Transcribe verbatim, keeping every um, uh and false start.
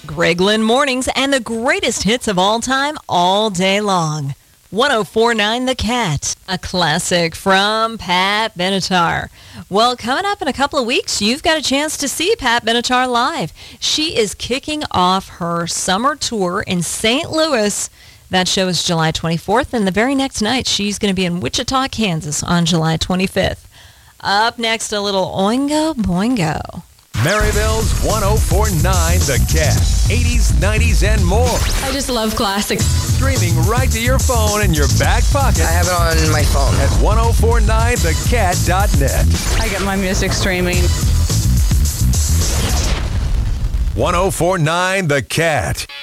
Greg Lynn Mornings and the greatest hits of all time all day long. one oh four point nine The Cat, a classic from Pat Benatar. Well, coming up in a couple of weeks, you've got a chance to see Pat Benatar live. She is kicking off her summer tour in Saint Louis. That show is July twenty-fourth, and the very next night, she's going to be in Wichita, Kansas on July twenty-fifth. Up next, a little Oingo Boingo. Maryville's one oh four point nine The Cat. eighties, nineties, and more. I just love classics. Streaming right to your phone in your back pocket. I have it on my phone. At ten forty-nine the cat dot net. I get my music streaming. ten forty-nine The Cat.